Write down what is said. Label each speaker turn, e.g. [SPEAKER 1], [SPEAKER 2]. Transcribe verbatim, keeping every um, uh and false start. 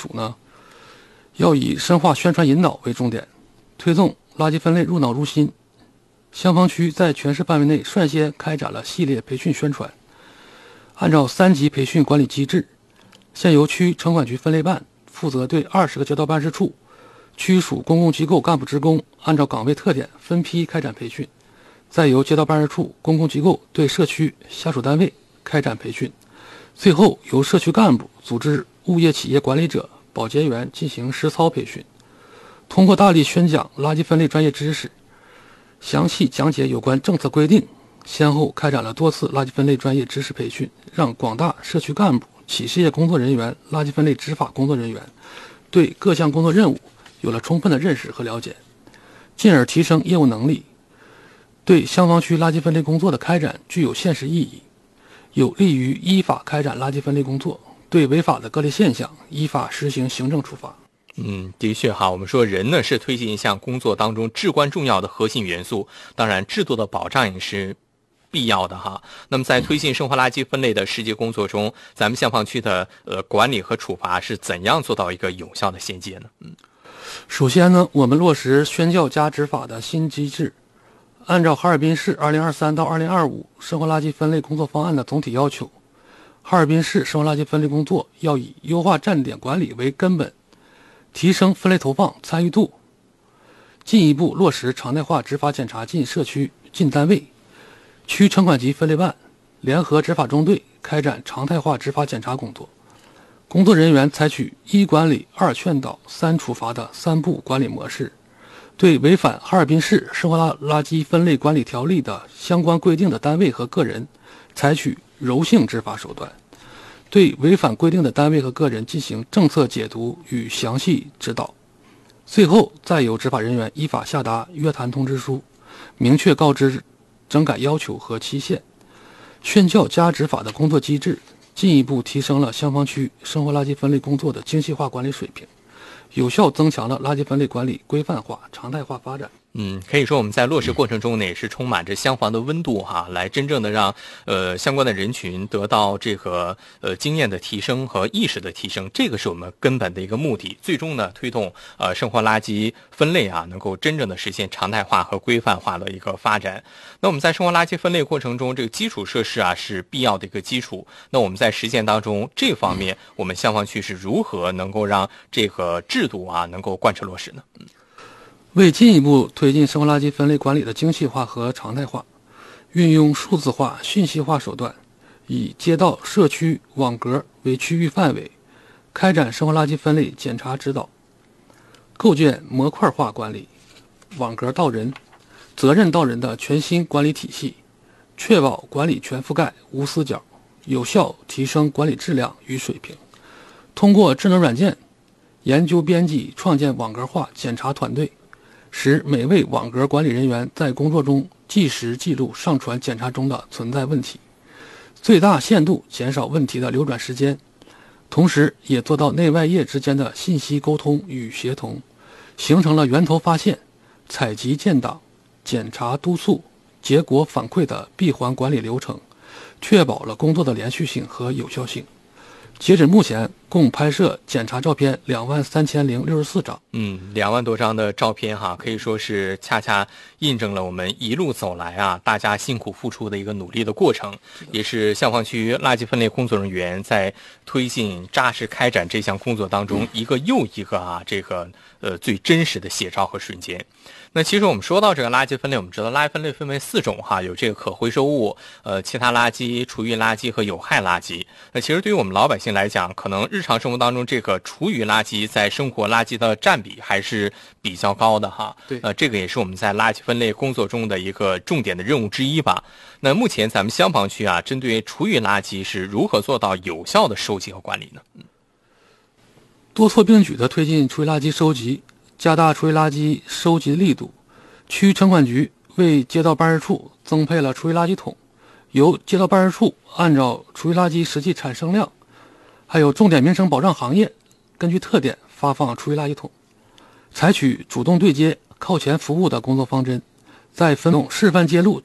[SPEAKER 1] 署呢，要以深化宣传引导为重点，推动垃圾分类入脑入心。香坊区在全市范围内率先开展了系列培训宣传，按照三级培训管理机制，现由区城管局分类办负责对二十个街道办事处、区属公共机构干部职工按照岗位特点分批开展培训，再由街道办事处、公共机构对社区下属单位开展培训，最后由社区干部组织物业企业管理者、保洁员进行实操培训。通过大力宣讲垃圾分类专业知识，详细讲解有关政策规定，先后开展了多次垃圾分类专业知识培训，让广大社区干部、企事业工作人员、垃圾分类执法工作人员对各项工作任务有了充分的认识和了解，进而提升业务能力，对香坊区垃圾分类工作的开展具有现实意义，有利于依法开展垃圾分类工作，对违法的各类现象依法实行行政处罚。
[SPEAKER 2] 嗯，的确哈，我们说人呢是推进一项工作当中至关重要的核心元素，当然制度的保障也是必要的哈。那么在推进生活垃圾分类的实际工作中，咱们香坊区的呃管理和处罚是怎样做到一个有效的衔接呢？嗯，
[SPEAKER 1] 首先呢，我们落实宣教加执法的新机制，按照哈尔滨市二零二三到二零二五生活垃圾分类工作方案的总体要求，哈尔滨市生活垃圾分类工作要以优化站点管理为根本，提升分类投放参与度，进一步落实常态化执法检查进社区、进单位。区城管局分类办联合执法中队开展常态化执法检查工作，工作人员采取一管理、二劝导、三处罚的三步管理模式，对违反哈尔滨市生活垃圾分类管理条例的相关规定的单位和个人采取柔性执法手段，对违反规定的单位和个人进行政策解读与详细指导，最后再由执法人员依法下达约谈通知书，明确告知整改要求和期限。宣教加执法的工作机制进一步提升了香坊区生活垃圾分类工作的精细化管理水平，有效增强了垃圾分类管理规范化、常态化发展。
[SPEAKER 2] 嗯，可以说我们在落实过程中呢，也是充满着香坊的温度哈，来真正的让呃相关的人群得到这个呃经验的提升和意识的提升，这个是我们根本的一个目的。最终呢，推动呃生活垃圾分类啊，能够真正的实现常态化和规范化的一个发展。那我们在生活垃圾分类过程中，这个基础设施啊是必要的一个基础。那我们在实践当中，这方面我们香坊区是如何能够让这个制度啊能够贯彻落实呢？嗯。
[SPEAKER 1] 为进一步推进生活垃圾分类管理的精细化和常态化，运用数字化、信息化手段，以街道、社区、网格为区域范围，开展生活垃圾分类检查指导，构建模块化管理、网格到人、责任到人的全新管理体系，确保管理全覆盖、无死角，有效提升管理质量与水平。通过智能软件研究编辑创建网格化检查团队，使每位网格管理人员在工作中即时记录上传检查中的存在问题，最大限度减少问题的流转时间，同时也做到内外业之间的信息沟通与协同，形成了源头发现、采集建档、检查督促、结果反馈的闭环管理流程，确保了工作的连续性和有效性。截止目前，共拍摄检查照片两万三千零六十四张。
[SPEAKER 2] 嗯，两万多张的照片哈，可以说是恰恰印证了我们一路走来啊，大家辛苦付出的一个努力的过程，也是香坊区垃圾分类工作人员在推进扎实开展这项工作当中一个又一个啊，这个呃最真实的写照和瞬间。那其实我们说到这个垃圾分类，我们知道垃圾分类分为四种哈，有这个可回收物、呃其他垃圾、厨余垃圾和有害垃圾。那其实对于我们老百姓来讲，可能日常生活当中这个厨余垃圾在生活垃圾的占比还是比较高的哈。
[SPEAKER 1] 对，
[SPEAKER 2] 呃，这个也是我们在垃圾分类工作中的一个重点的任务之一吧。那目前咱们香坊区啊，针对厨余垃圾是如何做到有效的收集和管理呢？嗯，
[SPEAKER 1] 多措并举地推进厨余垃圾收集，加大厨余垃圾收集力度。区城管局为街道办事处增配了厨余垃圾桶，由街道办事处按照厨余垃圾实际产生量，还有重点民生保障行业根据特点发放厨余垃圾桶，采取主动对接、靠前服务的工作方针，在分种示范揭露